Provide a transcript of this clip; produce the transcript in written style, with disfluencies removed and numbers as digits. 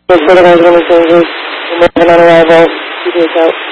Further guys, any changes? On arrival, you take out.